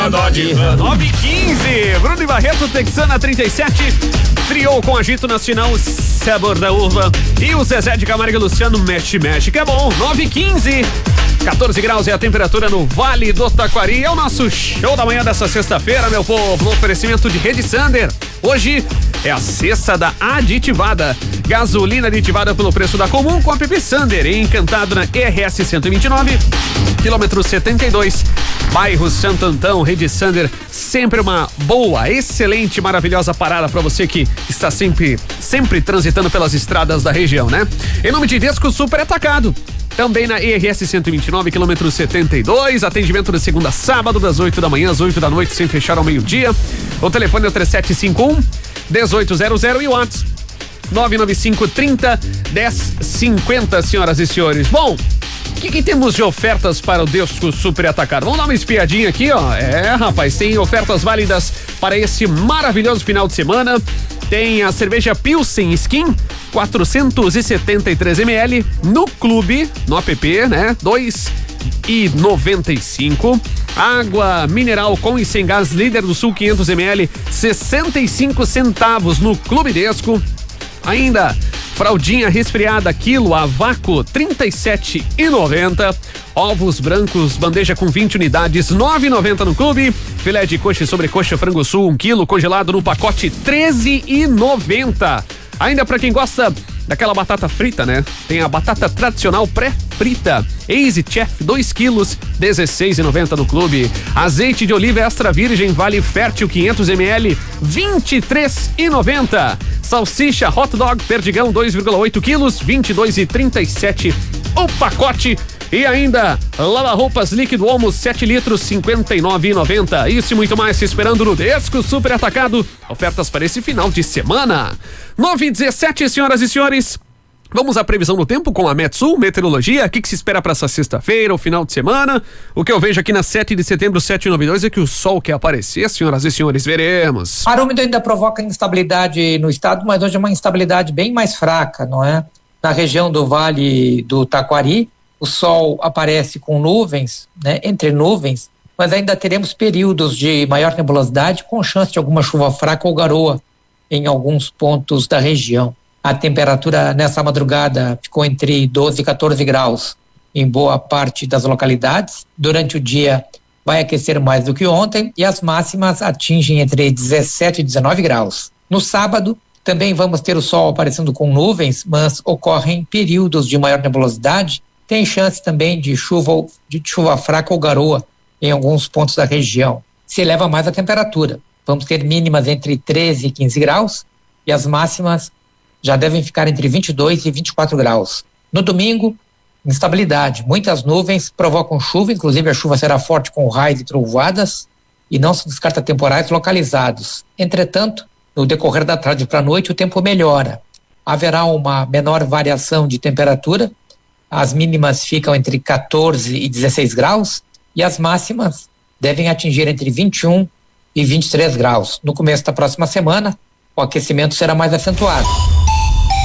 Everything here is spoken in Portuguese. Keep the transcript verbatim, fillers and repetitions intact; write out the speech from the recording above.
nove e quinze, Bruno e Barreto, Texana trinta e sete, triou com agito nacional, sabor da uva, e o Zezé de Camargo e Luciano, mexe, mexe, que é bom. Nove e quinze, quatorze graus é a temperatura no Vale do Taquari. É o nosso show da manhã dessa sexta-feira, meu povo, no oferecimento de Rede Sander. Hoje é a sexta da aditivada, gasolina aditivada pelo preço da comum com a P P Sander, encantado na R S cento e vinte e nove, quilômetro setenta e dois, bairro Santo Antão. Rede Sander, sempre uma boa, excelente, maravilhosa parada para você que está sempre, sempre transitando pelas estradas da região, né? Em nome de Desco Super Atacado, também na R S cento e vinte e nove, quilômetro setenta e dois, atendimento de segunda a sábado, das oito da manhã às oito da noite, sem fechar ao meio-dia. O telefone é o três sete cinco um, um oito zero zero e o WhatsApp nove nove cinco trinta, dez cinquenta, senhoras e senhores. Bom, o que, que temos de ofertas para o Desco Super Atacado? Vamos dar uma espiadinha aqui, ó. É, rapaz, tem ofertas válidas para esse maravilhoso final de semana. Tem a cerveja Pilsen Skin, quatrocentos e setenta e três mililitros, no clube, no app, né? dois e noventa e cinco. Água mineral com e sem gás Líder do Sul, quinhentos mililitros, sessenta e cinco centavos no Clube Desco. Ainda fraldinha resfriada quilo a vácuo, trinta e sete e noventa. Ovos brancos, bandeja com vinte unidades, nove e noventa no clube. Filé de coxa e sobrecoxa frango sul, um quilo congelado no pacote, treze e noventa. Ainda para quem gosta daquela batata frita, né? Tem a batata tradicional pré-frita, Easy Chef, dois quilos, dezesseis e noventa no clube. Azeite de oliva extra virgem Vale Fértil, quinhentos mililitros, vinte e três e noventa. Salsicha hot dog Perdigão, dois vírgula oito quilos, vinte e dois e trinta e sete o pacote. E ainda, lava-roupas líquido Omo, sete litros, cinquenta e nove e noventa. Isso e muito mais se esperando no Desco Super Atacado. Ofertas para esse final de semana. nove e dezessete, senhoras e senhores. Vamos à previsão do tempo com a Metsul Meteorologia. O que, que se espera para essa sexta-feira, o final de semana? O que eu vejo aqui na sete de setembro, sete e noventa e dois, é que o sol quer aparecer, senhoras e senhores, veremos. Ar úmido ainda provoca instabilidade no estado, mas hoje é uma instabilidade bem mais fraca, não é? Na região do Vale do Taquari, o sol aparece com nuvens, né, entre nuvens, mas ainda teremos períodos de maior nebulosidade com chance de alguma chuva fraca ou garoa em alguns pontos da região. A temperatura nessa madrugada ficou entre doze e quatorze graus em boa parte das localidades. Durante o dia vai aquecer mais do que ontem e as máximas atingem entre dezessete e dezenove graus. No sábado também vamos ter o sol aparecendo com nuvens, mas ocorrem períodos de maior nebulosidade. Tem chance também de chuva, de chuva fraca ou garoa em alguns pontos da região. Se eleva mais a temperatura. Vamos ter mínimas entre treze e quinze graus e as máximas já devem ficar entre vinte e dois e vinte e quatro graus. No domingo, instabilidade. Muitas nuvens provocam chuva, inclusive a chuva será forte com raios e trovoadas e não se descarta temporais localizados. Entretanto, no decorrer da tarde para a noite, o tempo melhora. Haverá uma menor variação de temperatura. As mínimas ficam entre quatorze e dezesseis graus e as máximas devem atingir entre vinte e um e vinte e três graus. No começo da próxima semana, o aquecimento será mais acentuado.